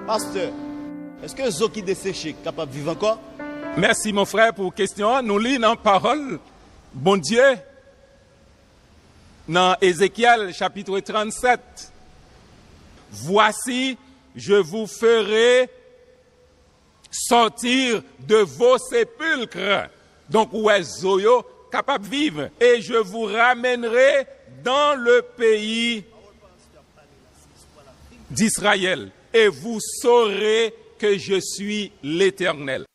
Pasteur, est-ce que les eaux qui desséchent sont capables de vivre encore? Merci mon frère pour la question. Nous lisons dans la parole, bon Dieu, dans Ézéchiel chapitre 37. Voici, je vous ferai sortir de vos sépulcres. Donc, où est Zoyo capable de vivre? Et je vous ramènerai dans le pays d'Israël. Et vous saurez que je suis l'Éternel.